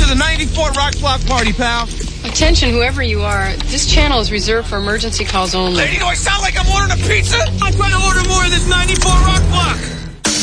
the 94 Rock Block Party, pal. Attention, whoever you are. This channel is reserved for emergency calls only. Lady, do I sound like I'm ordering a pizza? I'm trying to order more of this 94 Rock